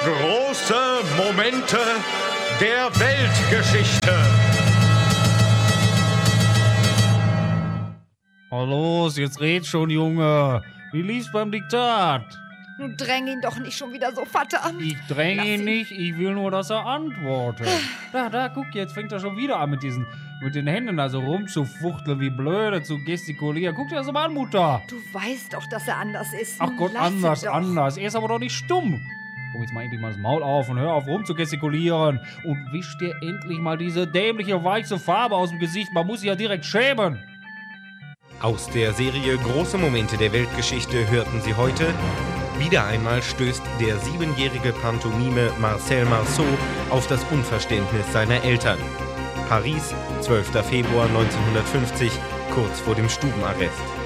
Große Momente der Weltgeschichte. Oh los, jetzt red schon, Junge. Wie lief's beim Diktat? Nun dräng ihn doch nicht schon wieder so, Vater. Ich dränge ihn nicht, ich will nur, dass er antwortet. Da, guck, jetzt fängt er schon wieder an mit den Händen also rumzufuchteln, wie blöde, zu gestikulieren. Guck dir das mal an, Mutter. Du weißt doch, dass er anders ist. Ach Nun Gott, lass ihn doch. anders. Er ist aber doch nicht stumm. Komm, jetzt mal endlich mal das Maul auf und hör auf rumzugestikulieren. Und wisch dir endlich mal diese dämliche, weiche Farbe aus dem Gesicht. Man muss sich ja direkt schämen. Aus der Serie Große Momente der Weltgeschichte hörten Sie heute: Wieder einmal stößt der 7-jährige Pantomime Marcel Marceau auf das Unverständnis seiner Eltern. Paris, 12. Februar 1950, kurz vor dem Stubenarrest.